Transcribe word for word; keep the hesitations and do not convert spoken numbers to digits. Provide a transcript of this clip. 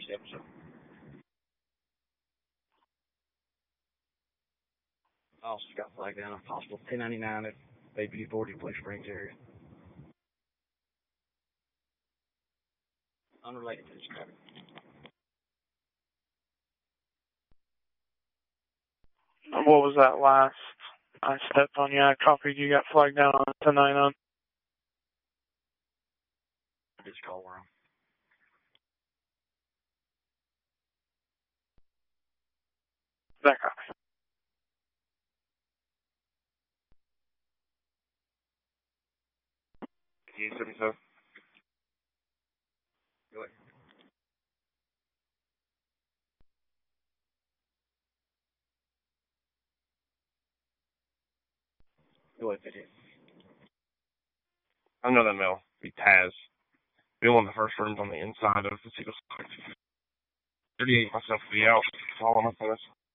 the episode. I also got flagged down on possible ten ninety-nine at Bay forty Blue Springs area. Unrelated to this traffic. What was that last? I stepped on you. I copied you. Got flagged down on ten ninety-nine. Just call where I'm. That copy. G seventy-seven. Go ahead. Go ahead, fifty. I know that male. Be Taz. Be one of the first rooms on the inside of the Seagull Select. thirty-eight myself to be out. Follow my finish.